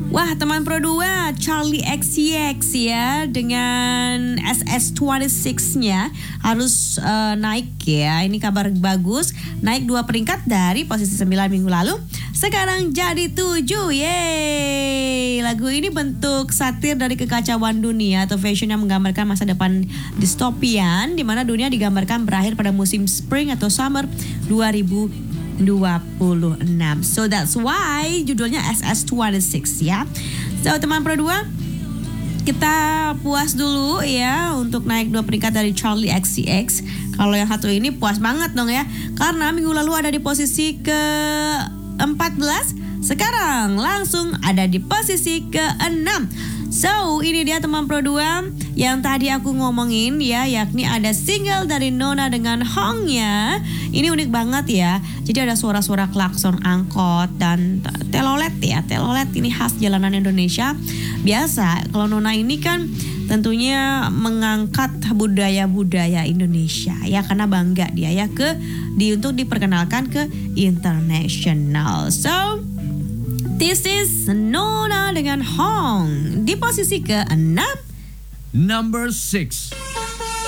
Wah, teman Pro 2, Charlie XCX ya dengan SS26-nya harus naik ya. Ini kabar bagus, naik 2 peringkat dari posisi 9 minggu lalu. Sekarang jadi 7, yeay. Lagu ini bentuk satir dari kekacauan dunia atau fashion yang menggambarkan masa depan distopian di mana dunia digambarkan berakhir pada musim spring atau summer 2026. So that's why judulnya SS26 ya. So teman Pro 2, kita puas dulu ya untuk naik 2 peringkat dari Charlie XCX. Kalau yang satu ini puas banget dong ya, karena minggu lalu ada di posisi ke-14, sekarang langsung ada di posisi ke-6. So ini dia teman Pro 2 yang tadi aku ngomongin ya, yakni ada single dari Nona dengan Hongnya. Ini unik banget ya. Jadi ada suara-suara klakson angkot dan telolet ya. Telolet ini khas jalanan Indonesia. Biasa kalau Nona ini kan tentunya mengangkat budaya-budaya Indonesia ya, karena bangga dia ya untuk diperkenalkan ke international. So this is Nona dengan Hong di posisi ke-6. Number 6.